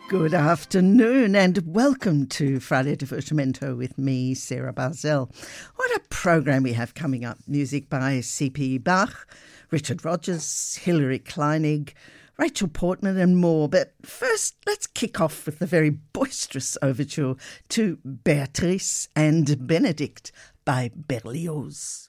Good afternoon and welcome to Friday Divertimento with me, Sarah Barzell. What a program we have coming up. Music by C.P. Bach, Richard Rodgers, Hilary Kleinig, Rachel Portman and more. But first, let's kick off with the very boisterous overture to Beatrice and Benedict by Berlioz.